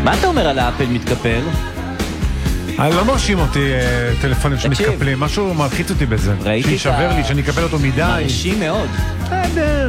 מה אתה אומר על האפל מתקפל? אני לא מרשים אותי טלפונים שמתקפלים, משהו מלחיץ אותי בזה. שישבר לי, שאני אקבל אותו מדי. מרשים מאוד. בסדר.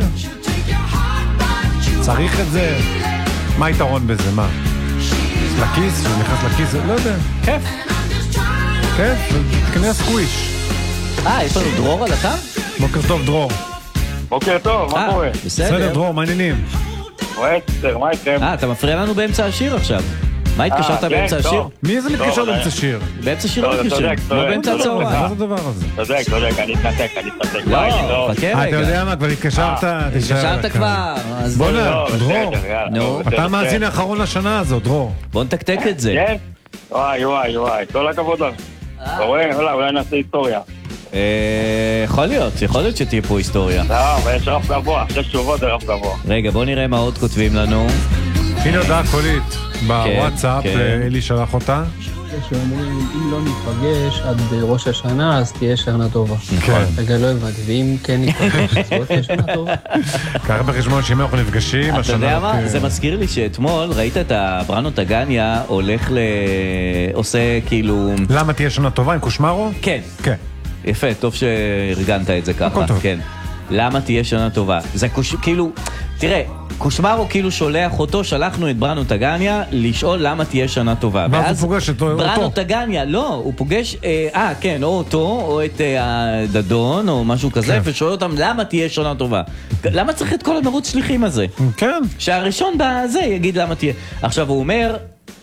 צריך את זה. מה היתרון בזה, מה? לכיס, שהוא נכנס לכיס, לא יודע. כיף. כיף, תקנה סקוויש. יש לנו דרור על הקו? בוקר טוב, דרור. בוקר טוב, מה קורה? בסדר, דרור, מה העניינים? מה איתכם? אתה מפריע לנו באמצע השיר עכשיו. מה התקשרת באמצע השיר? מי זה מתקשר באמצע שיר? באמצע שיר לא מתקשר, לא באמצע הצהריים. מה זה הדבר הזה? צודק, אני אתנתק. לא, חכה רגע. אתה יודע מה, כבר התקשרת? התקשרת כבר. בוא נע, דרור. נו. אתה מאזין האחרון לשנה הזו, דרור. בוא נתקתק את זה. כן? וואי, כל הכבוד לך. אתה רואה? אולי נעשה היסטוריה. יכול להיות שתהיה פה היסטוריה. יש רף גבוה, 6 תשובות זה רף גבוה. רגע, בוא נראה מה עוד כותבים לנו. הנה הודעה קולית בוואטסאפ, אלי שלח אותה. שאומרים, אם לא ניפגש עד ראש השנה, אז תהיה שנה טובה. רגע, לא הבנתי, ואם כן ניפגש, אז לא תהיה שנה טובה. קרא בחשבון שאם אנחנו נפגשים, אתה יודע מה? זה מזכיר לי שאתמול ראית את בראנו טגניה הולך עושה כאילו... למה תהיה שנה טובה עם קושמרו? כן. כן. יפה, טוב שארגנת את זה ככה. הכל טוב. כן. למה תהיה שנה טובה? זה כאילו, תראה, קושמרו כאילו שולח אותו, שלחנו את בראנו טגניה לשאול למה תהיה שנה טובה. ואז הוא פוגש אותו. בראנו טגניה, לא, הוא פוגש, כן, או אותו, או את הדדון, או משהו כזה, ושואל אותם למה תהיה שנה טובה. למה צריך את כל המרוץ שליחים הזה? כן. שהראשון בזה יגיד למה תהיה. עכשיו הוא אומר,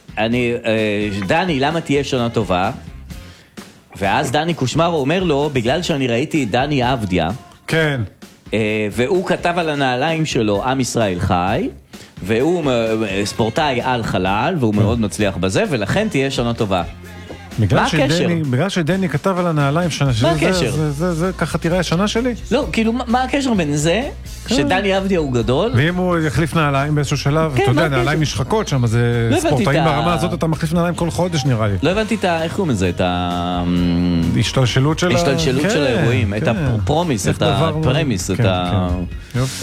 דני, למה תהיה שנה טובה? ואז דני קושמרו אומר לו, בגלל שאני ראיתי את דני אבדיה, כן. והוא כתב על הנעליים שלו, עם ישראל חי, והוא ספורטאי על חלל, והוא מאוד מצליח בזה, ולכן תהיה שנה טובה. מה הקשר? בגלל שדני כתב על הנעליים שנה שלי, מה הקשר? זה ככה תראה השנה שלי? לא, כאילו, מה הקשר בין זה, שדני אבדיה הוא גדול? ואם הוא יחליף נעליים באיזשהו שלב, אתה יודע, נעליים נשחקות שם, זה ספורטאים ברמה הזאת, אתה מחליף נעליים כל חודש נראה לי. לא הבנתי איך הוא מזה, את ההשתלשלות של האירועים, את הפרומיס, את הפרמיס, את ה... יופי.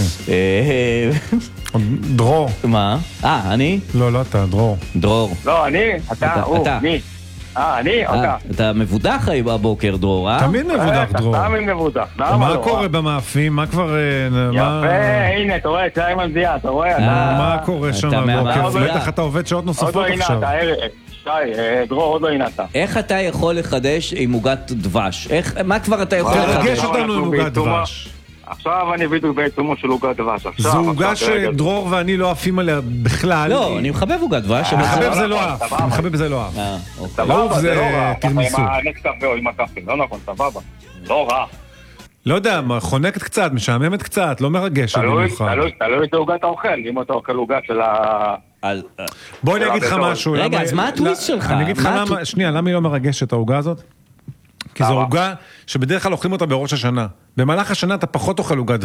דרור. מה? אני? לא, אתה, דרור. דרור. לא, אני, אתה, הוא, מי? אני, אתה. אתה מבודח הבוקר, דרור, אה? תמיד מבודח, דרור. תמיד מבודח. מה קורה במאפים? מה כבר... יפה, הנה, אתה רואה, צ'אי מנזייה, אתה רואה? מה קורה שם בבוקר? בטח אתה עובד שעות נוספות עכשיו. עוד לא עינת, דרור, עוד לא עינת. איך אתה יכול לחדש עם עוגת דבש? מה כבר אתה יכול לחדש? תרגש אותנו עם עוגת דבש. עכשיו אני בדיוק בעצמו של עוגת דבש. זו עוגה שדרור ואני לא עפים עליה בכלל. לא, אני מחבב עוגת דבש. מחבב זה לא אף. מחבב זה לא אף. סבבה, זה לא רע. תרמיסו. עם הנקס קפה או עם הקפים. לא נכון, סבבה. לא רע. לא יודע, חונקת קצת, משעממת קצת, לא מרגשת במיוחד. תלוי את עוגת האוכל. אם אתה אוכל עוגה של ה... בוא אני אגיד לך משהו. רגע, אז מה הטוויסט שלך? אני אגיד לך למה, שנייה, למה היא לא מרגשת העוגה הזאת? כי זו עוגה שבדרך כלל אוכלים אותה בראש השנה. במהלך השנה אתה פחות אוכל עוגת